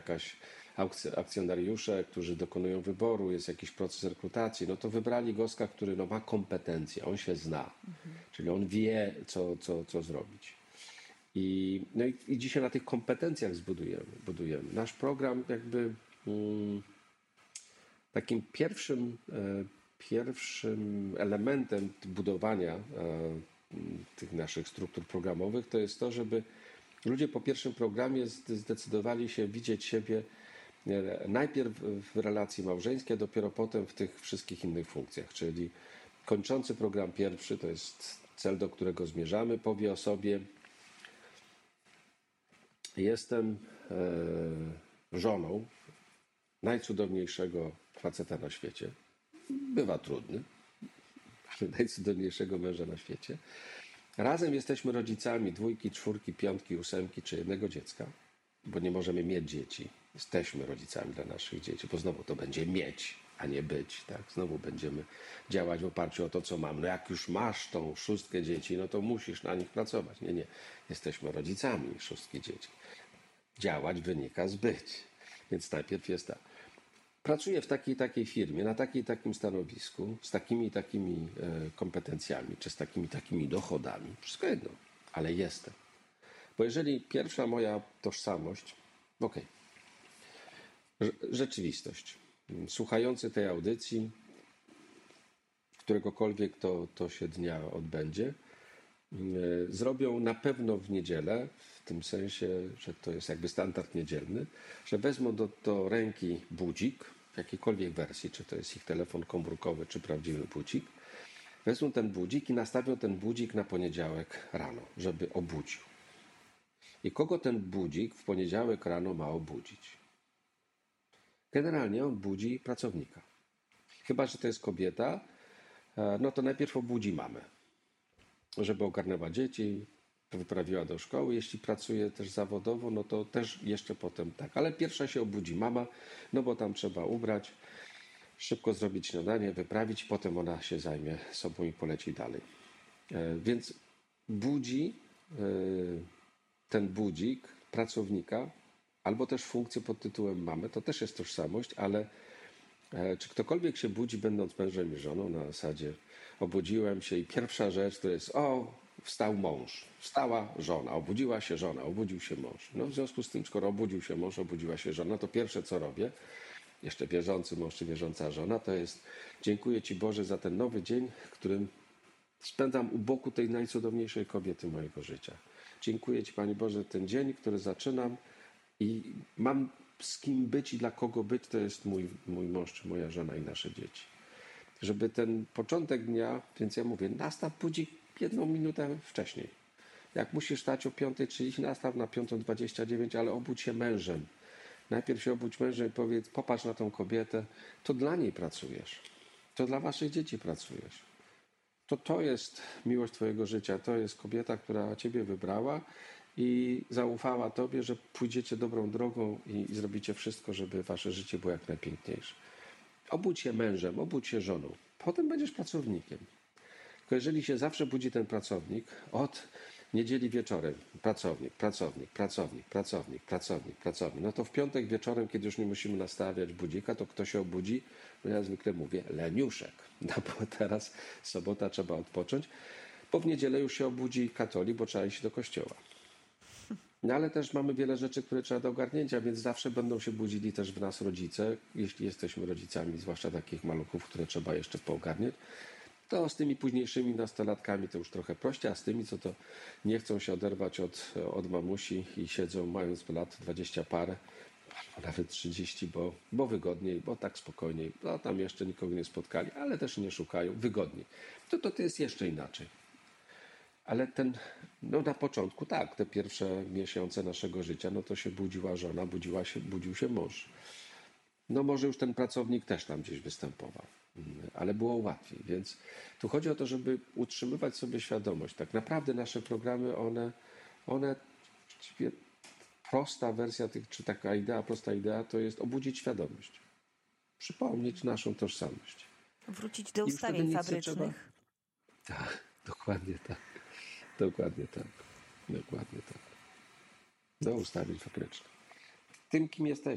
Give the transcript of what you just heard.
jakaś akcjonariusze, którzy dokonują wyboru, jest jakiś proces rekrutacji, no to wybrali gościa, który no, ma kompetencje, on się zna, czyli on wie, co zrobić. No i dzisiaj na tych kompetencjach budujemy. Nasz program jakby takim pierwszym elementem budowania tych naszych struktur programowych to jest to, żeby ludzie po pierwszym programie zdecydowali się widzieć siebie najpierw w relacji małżeńskiej, a dopiero potem w tych wszystkich innych funkcjach. Czyli kończący program pierwszy, to jest cel, do którego zmierzamy, powie o sobie: jestem żoną najcudowniejszego faceta na świecie. Bywa trudny, ale najcudowniejszego męża na świecie. Razem jesteśmy rodzicami 2, 4, 5, 8 czy jednego dziecka, bo nie możemy mieć dzieci. Jesteśmy rodzicami dla naszych dzieci, bo znowu to będzie mieć, a nie być. Tak? Znowu będziemy działać w oparciu o to, co mam. No jak już masz tą 6 dzieci, no to musisz na nich pracować. Nie. Jesteśmy rodzicami 6 dzieci. Działać wynika z być. Więc najpierw jest tak. Pracuję w takiej firmie, na takim stanowisku, z takimi kompetencjami, czy z takimi dochodami. Wszystko jedno, ale jestem. Bo jeżeli pierwsza moja tożsamość, rzeczywistość, słuchający tej audycji, któregokolwiek to się dnia odbędzie, zrobią na pewno w niedzielę, w tym sensie, że to jest jakby standard niedzielny, że wezmą do ręki budzik w jakiejkolwiek wersji, czy to jest ich telefon komórkowy, czy prawdziwy budzik, wezmą ten budzik i nastawią ten budzik na poniedziałek rano, żeby obudził. I kogo ten budzik w poniedziałek rano ma obudzić? Generalnie on budzi pracownika. Chyba że to jest kobieta, no to najpierw obudzi mamę, żeby ogarnęła dzieci, wyprawiła do szkoły. Jeśli pracuje też zawodowo, no to też jeszcze potem tak. Ale pierwsza się obudzi mama, no bo tam trzeba ubrać, szybko zrobić śniadanie, wyprawić, potem ona się zajmie sobą i poleci dalej. Więc budzi ten budzik pracownika, albo też funkcję pod tytułem mamy, to też jest tożsamość, ale czy ktokolwiek się budzi, będąc mężem i żoną, na zasadzie obudziłem się i pierwsza rzecz to jest: wstał mąż, wstała żona, obudziła się żona, obudził się mąż. No w związku z tym, skoro obudził się mąż, obudziła się żona, to pierwsze co robię, jeszcze wierzący mąż czy wierząca żona, to jest: dziękuję Ci Boże za ten nowy dzień, którym spędzam u boku tej najcudowniejszej kobiety mojego życia. Dziękuję Ci, Panie Boże, ten dzień, który zaczynam i mam z kim być i dla kogo być, to jest mój mąż czy moja żona i nasze dzieci. Żeby ten początek dnia, więc ja mówię, nastaw budzik 1 minutę wcześniej. Jak musisz stać o 5:30, nastaw na 5:29, ale obudź się mężem. Najpierw się obudź mężem i powiedz: popatrz na tą kobietę, to dla niej pracujesz. To dla waszych dzieci pracujesz. To jest miłość twojego życia. To jest kobieta, która ciebie wybrała i zaufała tobie, że pójdziecie dobrą drogą i zrobicie wszystko, żeby wasze życie było jak najpiękniejsze. Obudź się mężem, obudź się żoną. Potem będziesz pracownikiem. Tylko jeżeli się zawsze budzi ten pracownik, od niedzieli wieczorem pracownik, no to w piątek wieczorem, kiedy już nie musimy nastawiać budzika, to kto się obudzi? No ja zwykle mówię, leniuszek. No bo teraz sobota, trzeba odpocząć, bo w niedzielę już się obudzi katolik, bo trzeba iść do kościoła. No ale też mamy wiele rzeczy, które trzeba do ogarnięcia, więc zawsze będą się budzili też w nas rodzice, jeśli jesteśmy rodzicami, zwłaszcza takich maluchów, które trzeba jeszcze poogarniać. To z tymi późniejszymi nastolatkami to już trochę prościej, a z tymi, co to nie chcą się oderwać od mamusi i siedzą, mając lat 20 parę, albo nawet 30, bo wygodniej, bo tak spokojniej, bo tam jeszcze nikogo nie spotkali, ale też nie szukają, wygodniej. To jest jeszcze inaczej. Ale na początku tak, te pierwsze miesiące naszego życia, no to się budziła żona, budził się mąż. No może już ten pracownik też tam gdzieś występował, ale było łatwiej. Więc tu chodzi o to, żeby utrzymywać sobie świadomość. Tak naprawdę nasze programy, one właściwie prosta wersja czy taka prosta idea to jest obudzić świadomość. Przypomnieć naszą tożsamość. Wrócić do ustawień fabrycznych. Tak, dokładnie tak. Dokładnie tak. Do ustawień fabrycznych. Tym, kim jesteśmy.